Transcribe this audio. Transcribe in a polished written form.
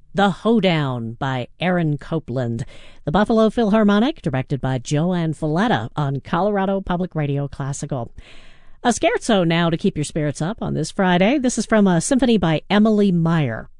The Hoedown by Aaron Copland. The Buffalo Philharmonic, directed by Joanne Falletta on Colorado Public Radio Classical. A scherzo now to keep your spirits up on this Friday. This is from a symphony by Emily Meyer.